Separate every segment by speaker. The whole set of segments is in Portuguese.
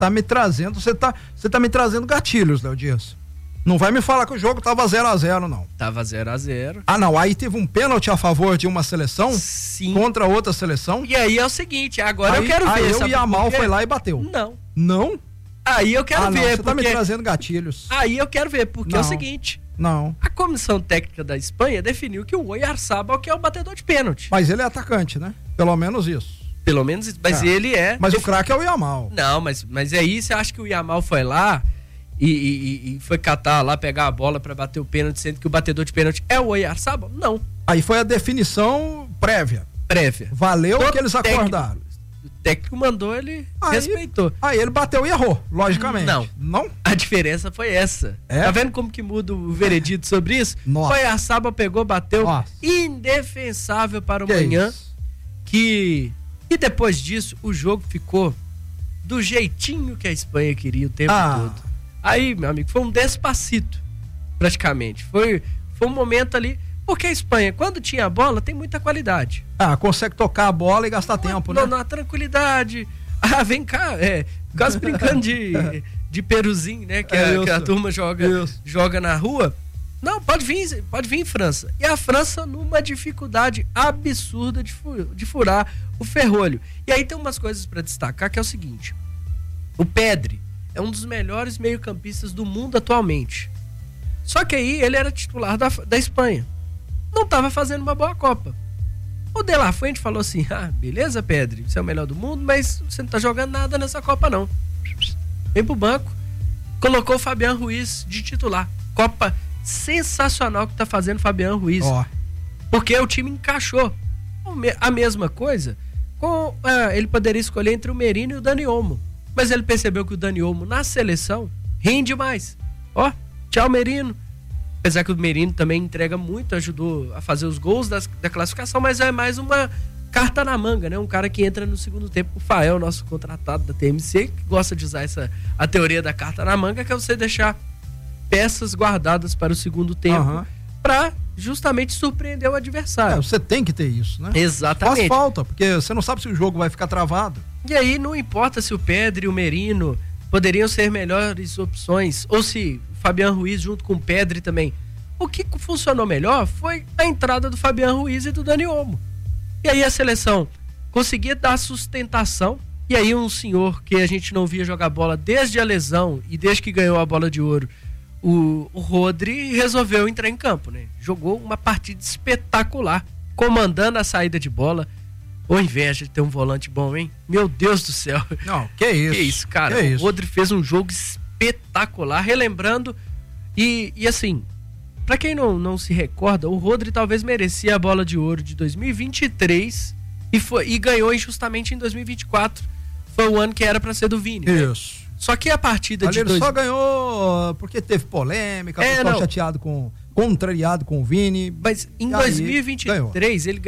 Speaker 1: Você tá me trazendo gatilhos, Léo Dias. Não vai me falar que o jogo tava 0-0, não.
Speaker 2: Tava 0-0.
Speaker 1: Ah, não. Aí teve um pênalti a favor de uma seleção?
Speaker 2: Sim.
Speaker 1: Contra outra seleção?
Speaker 2: E aí é o seguinte, agora eu quero ver.
Speaker 1: Aí o Yamal foi lá e bateu.
Speaker 2: Não.
Speaker 1: Não?
Speaker 2: Aí eu quero ver.
Speaker 1: Você tá me trazendo gatilhos.
Speaker 2: Aí eu quero ver, porque é o seguinte.
Speaker 1: Não.
Speaker 2: A comissão técnica da Espanha definiu que o Oyarzabal que é o batedor de pênalti.
Speaker 1: Mas ele é atacante, né? Pelo menos isso.
Speaker 2: Pelo menos isso. Mas ele é...
Speaker 1: Mas o craque é o Yamal.
Speaker 2: Não, mas aí você acha que o Yamal foi lá e foi catar lá, pegar a bola pra bater o pênalti, sendo que o batedor de pênalti é o Oyarzabal? Não.
Speaker 1: Aí foi a definição prévia. Valeu o que eles acordaram.
Speaker 2: O técnico mandou, ele respeitou.
Speaker 1: Aí ele bateu e errou, logicamente.
Speaker 2: Não? A diferença foi essa. Tá vendo como que muda o veredito sobre isso?
Speaker 1: Nossa.
Speaker 2: O Oyarzabal pegou, bateu, indefensável para o manhã. E depois disso, o jogo ficou do jeitinho que a Espanha queria o tempo todo. Aí, meu amigo, foi um Despacito, praticamente. Foi um momento ali, porque a Espanha, quando tinha a bola, tem muita qualidade.
Speaker 1: Consegue tocar a bola e gastar tempo, né?
Speaker 2: Na tranquilidade. Vem cá, quase brincando de peruzinho, né? Que a turma joga na rua. Não, pode vir em França. E a França numa dificuldade absurda de furar o ferrolho. E aí tem umas coisas para destacar, que é o seguinte. O Pedri é um dos melhores meio-campistas do mundo atualmente. Só que aí ele era titular da Espanha. Não estava fazendo uma boa Copa. O De La Fuente falou assim: beleza, Pedri, você é o melhor do mundo, mas você não tá jogando nada nessa Copa, não. Vem pro banco. Colocou o Fabián Ruiz de titular. Copa sensacional que tá fazendo o Fabián Ruiz. Porque o time encaixou. A mesma coisa, ele poderia escolher entre o Merino e o Dani Olmo. Mas ele percebeu que o Dani Olmo na seleção rende mais. Tchau, Merino. Apesar que o Merino também entrega muito, ajudou a fazer os gols da classificação, mas é mais uma carta na manga, né? Um cara que entra no segundo tempo. O Fael, nosso contratado da TMC, que gosta de usar a teoria da carta na manga, que é você deixar peças guardadas para o segundo tempo, para justamente surpreender o adversário.
Speaker 1: Você tem que ter isso, né?
Speaker 2: Exatamente.
Speaker 1: Faz falta, porque você não sabe se o jogo vai ficar travado.
Speaker 2: E aí não importa se o Pedri e o Merino poderiam ser melhores opções, ou se o Fabián Ruiz junto com o Pedri também. O que funcionou melhor foi a entrada do Fabián Ruiz e do Dani Olmo. E aí a seleção conseguia dar sustentação, e aí um senhor que a gente não via jogar bola desde a lesão e desde que ganhou a bola de ouro, o Rodri, resolveu entrar em campo, né? Jogou uma partida espetacular, comandando a saída de bola. Ô, inveja de ter um volante bom, hein? Meu Deus do céu.
Speaker 1: Não, que isso.
Speaker 2: Que isso, cara. O Rodri fez um jogo espetacular, relembrando. E assim, pra quem não se recorda, o Rodri talvez merecia a bola de ouro de 2023 e ganhou injustamente em 2024. Foi o ano que era pra ser do Vini.
Speaker 1: Isso.
Speaker 2: Né? Só que a partida
Speaker 1: ele só ganhou porque teve polêmica, ficou chateado contrariado com o Vini.
Speaker 2: Mas em 2023 ele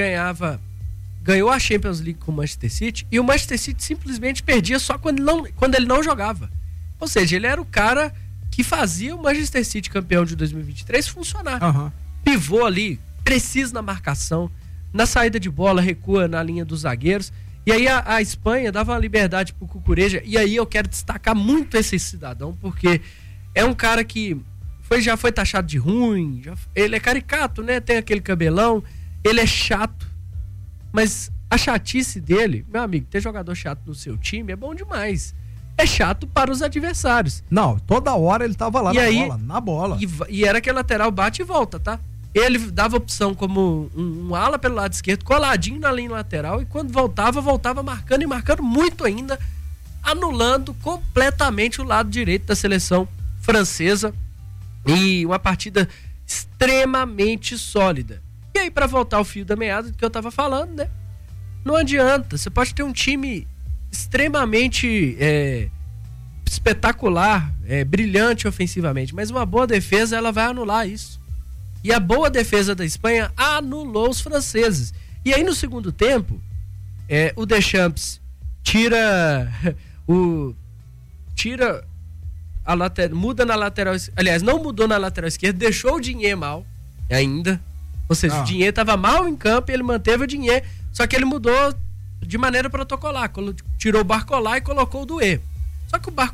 Speaker 2: ganhou a Champions League com o Manchester City, e o Manchester City simplesmente perdia só quando ele não jogava. Ou seja, ele era o cara que fazia o Manchester City campeão de 2023 funcionar. Pivô ali, preciso na marcação, na saída de bola, recua na linha dos zagueiros. E aí a Espanha dava uma liberdade pro Cucurella, e aí eu quero destacar muito esse cidadão, porque é um cara que já foi taxado de ruim, ele é caricato, né? Tem aquele cabelão, ele é chato, mas a chatice dele, meu amigo, ter jogador chato no seu time é bom demais. É chato para os adversários.
Speaker 1: Não, toda hora ele tava lá na bola.
Speaker 2: E era aquele lateral bate e volta, tá? Ele dava opção como um ala pelo lado esquerdo, coladinho na linha lateral, e quando voltava marcando e marcando muito ainda, anulando completamente o lado direito da seleção francesa. E uma partida extremamente sólida. E aí, para voltar ao fio da meada do que eu tava falando, né? Não adianta, você pode ter um time extremamente espetacular, brilhante ofensivamente, mas uma boa defesa, ela vai anular isso. E a boa defesa da Espanha anulou os franceses. E aí no segundo tempo, o Deschamps muda na lateral, aliás, não mudou na lateral esquerda, deixou o Digne mal ainda. Ou seja, o Digne estava mal em campo e ele manteve o Digne, só que ele mudou de maneira protocolar, tirou o Barcola e colocou o Doué. Só que o barco